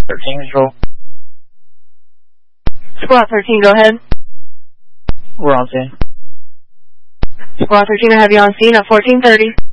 13 control. Squad 13, go ahead. We're on scene. Squad 13, I have you on scene at 1430.